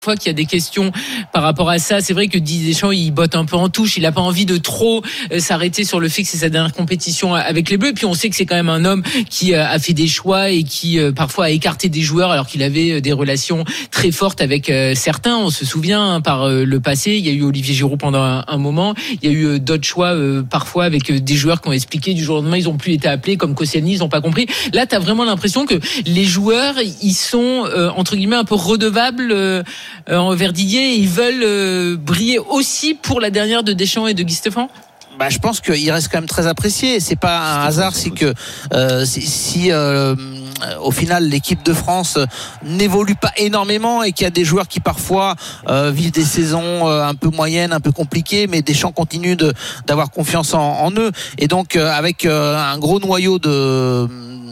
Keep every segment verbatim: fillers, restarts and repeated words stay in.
fois qu'il y a des questions par rapport à ça, c'est vrai que Didier Deschamps il botte un peu en touche, il a pas envie de trop euh, s'arrêter sur le fait que c'est sa dernière compétition avec les Bleus, et puis on sait que c'est quand même un homme qui euh, a fait des choix et qui euh, parfois a écarté des joueurs alors qu'il avait euh, des relations très fortes avec euh, certains, on se souvient hein, par euh, le passé, il y a eu Olivier Giroud pendant un, un moment, il y a eu euh, d'autres choix euh, parfois avec euh, des joueurs qui ont expliqué du jour au lendemain ils ont plus été appelés comme Koscielny, ils ont pas compris. Là tu as vraiment l'impression que les joueurs ils sont euh, entre guillemets un peu redevables euh, Euh, envers Didier, ils veulent euh, briller aussi pour la dernière de Deschamps et de Guy Stéphane. Bah, je pense qu'il reste quand même très apprécié. C'est pas un hasard si que euh, si, si euh, au final l'équipe de France n'évolue pas énormément et qu'il y a des joueurs qui parfois euh, vivent des saisons euh, un peu moyennes, un peu compliquées, mais Deschamps continue de d'avoir confiance en, en eux. Et donc euh, avec euh, un gros noyau de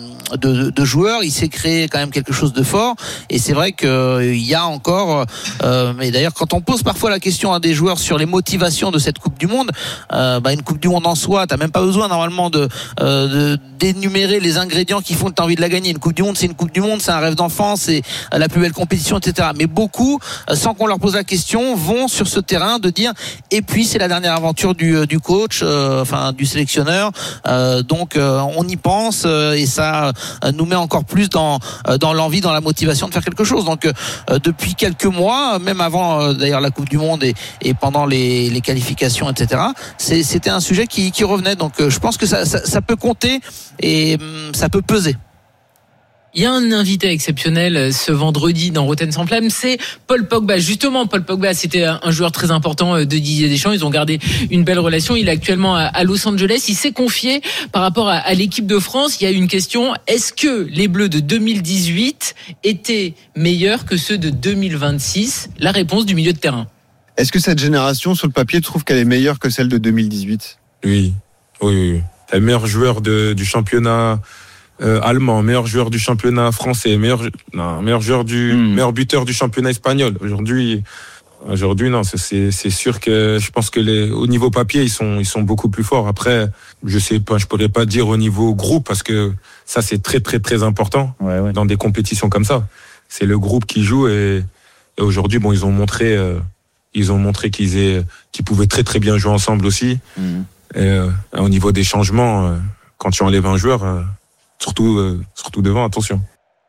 De, de joueurs, il s'est créé quand même quelque chose de fort, et c'est vrai qu'il euh, y a encore euh, mais d'ailleurs quand on pose parfois la question à des joueurs sur les motivations de cette Coupe du Monde, euh, bah, une Coupe du Monde en soi, t'as même pas besoin normalement de, euh, de d'énumérer les ingrédients qui font que t'as envie de la gagner. Une Coupe du Monde, c'est une Coupe du Monde, c'est un rêve d'enfant, c'est la plus belle compétition, et cetera. Mais beaucoup, sans qu'on leur pose la question, vont sur ce terrain de dire, et puis c'est la dernière aventure du, du coach, euh, enfin du sélectionneur, euh, donc euh, on y pense, euh, et ça nous met encore plus dans dans l'envie, dans la motivation de faire quelque chose. Donc euh, depuis quelques mois, même avant euh, d'ailleurs la Coupe du Monde et, et pendant les, les qualifications, et cetera. C'est, c'était un sujet qui, qui revenait. Donc euh, je pense que ça, ça, ça peut compter et hum, ça peut peser. Il y a un invité exceptionnel ce vendredi dans Roten sans flamme, c'est Paul Pogba. Justement, Paul Pogba, c'était un joueur très important de Didier Deschamps. Ils ont gardé une belle relation. Il est actuellement à Los Angeles. Il s'est confié par rapport à l'équipe de France. Il y a une question. Est-ce que les Bleus de deux mille dix-huit étaient meilleurs que ceux de deux mille vingt-six? La réponse du milieu de terrain. Est-ce que cette génération, sur le papier, trouve qu'elle est meilleure que celle de deux mille dix-huit? Oui, oui, oui. Le meilleur joueur de, du championnat Euh, allemand, meilleur joueur du championnat français, meilleur, non, meilleur joueur du, mmh. meilleur buteur du championnat espagnol. Aujourd'hui, aujourd'hui, non, c'est, c'est sûr que je pense que les, au niveau papier, ils sont, ils sont beaucoup plus forts. Après, je sais pas, je pourrais pas dire au niveau groupe parce que ça, c'est très, très, très important ouais, ouais. dans des compétitions comme ça. C'est le groupe qui joue et, et aujourd'hui, bon, ils ont montré, euh, ils ont montré qu'ils aient, qu'ils pouvaient très, très bien jouer ensemble aussi. Mmh. Et, euh, au niveau des changements, euh, quand tu enlèves un joueur, euh, Surtout, euh, surtout devant, attention.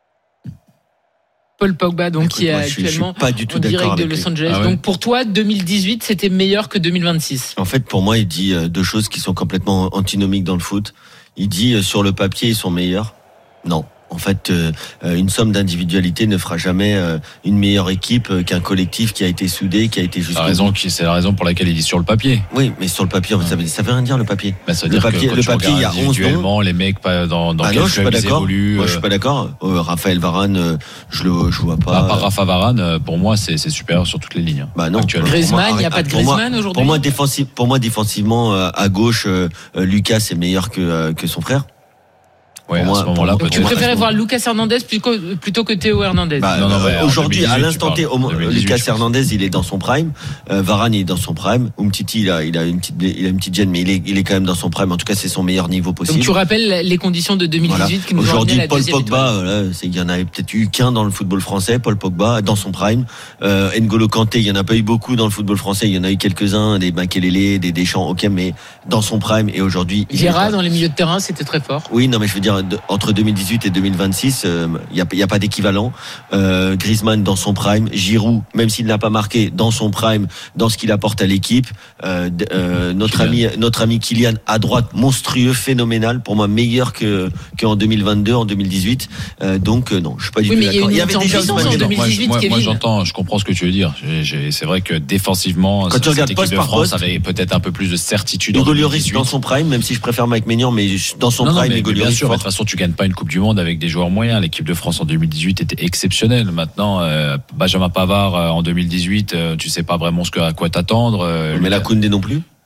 Paul Pogba, donc, Écoute, qui est moi, actuellement pas du tout en direct de Los lui. Angeles. Ah ouais. Donc, pour toi, deux mille dix-huit, c'était meilleur que deux mille vingt-six. En fait, pour moi, il dit deux choses qui sont complètement antinomiques dans le foot. Il dit, sur le papier, ils sont meilleurs. Non. En fait, euh, une somme d'individualité ne fera jamais euh, une meilleure équipe euh, qu'un collectif qui a été soudé, qui a été jusqu'au bout. C'est la raison pour laquelle il dit sur le papier. Oui, mais sur le papier, ça veut, ça veut rien dire le papier. Bah, ça veut le dire papier, que le papier, il y a onze noms. Les mecs dans dans ah quel non, je suis pas club ils évoluent. Moi, je suis pas d'accord. Euh, Raphaël Varane, euh, je le, je vois pas. Bah, par Rafa Varane, pour moi, c'est c'est supérieur sur toutes les lignes. Bah non. Griezmann, il n'y a pas de Griezmann aujourd'hui. Pour moi, défensif, pour moi, défensivement, à gauche, euh, Lucas est meilleur que euh, que son frère. Ouais, à ce moment-là, donc tu préférais voir Lucas Hernandez plutôt, plutôt que Théo Hernandez. Bah, non, non, euh, aujourd'hui, à l'instant T, Lucas Hernandez, il est dans son prime. Euh, Varane, il est dans son prime. Umtiti, il a, il a une petite, il a une petite gêne, mais il est, il est quand même dans son prime. En tout cas, c'est son meilleur niveau possible. Donc tu rappelles les conditions de deux mille dix-huit voilà. qui nous aujourd'hui, ont amené à la Paul Pogba, euh, c'est, il y en avait peut-être eu qu'un dans le football français. Paul Pogba, dans son prime. Euh, N'Golo Kanté, il y en a pas eu beaucoup dans le football français. Il y en a eu quelques-uns, des Makelele, des Deschamps, ok, mais dans son prime. Et aujourd'hui, Vieira dans les milieux de terrain, c'était très fort. Oui, non, mais je veux dire, de, entre deux mille dix-huit et deux mille vingt-six, il euh, y a, y a pas d'équivalent. Euh, Griezmann dans son prime, Giroud, même s'il n'a pas marqué, dans son prime, dans ce qu'il apporte à l'équipe. Euh, euh, notre Kylian. ami, notre ami Kylian à droite, monstrueux, phénoménal, pour moi meilleur que qu'en deux mille vingt-deux, en deux mille dix-huit. Euh, donc euh, non, je suis pas du oui, tout mais d'accord. Il y, y avait déjà en deux mille dix-huit. Moi, moi, moi j'entends, je comprends ce que tu veux dire. J'ai, j'ai, c'est vrai que défensivement, quand tu cette regardes équipe poste de par France poste, avait peut-être un peu plus de certitude. Hugo Lloris dans son prime, même si je préfère Mike Maignan, mais dans son non, prime, non, Hugo Lloris. Bien sûr, de fort. toute façon, tu gagnes pas une Coupe du Monde avec des joueurs moyens. L'équipe de France en deux mille dix-huit était exceptionnelle. Maintenant, euh, Benjamin Pavard euh, en deux mille dix-huit, euh, tu sais pas vraiment ce que, à quoi t'attendre. Euh, mais la Koundé non plus.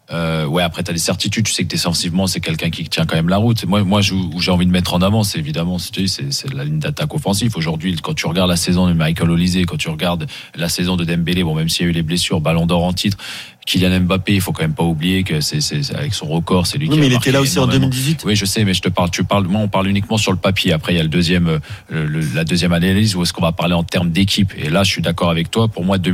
Euh, ouais, après t'as des certitudes, tu sais que défensivement c'est quelqu'un qui tient quand même la route. Moi, moi, où, où j'ai envie de mettre en avant, c'est évidemment, c'est, c'est, c'est la ligne d'attaque offensive. Aujourd'hui, quand tu regardes la saison de Michael Olise, quand tu regardes la saison de Dembélé, bon, même s'il y a eu les blessures, Ballon d'Or en titre, Kylian Mbappé, il faut quand même pas oublier que c'est, c'est, c'est avec son record, c'est lui oui, qui mais a il marqué était là aussi en deux mille dix-huit. Oui, je sais, mais je te parle, tu parles, moi, on parle uniquement sur le papier. Après, il y a le deuxième, le, le, la deuxième analyse où est-ce qu'on va parler en termes d'équipe. Et là, je suis d'accord avec toi. Pour moi,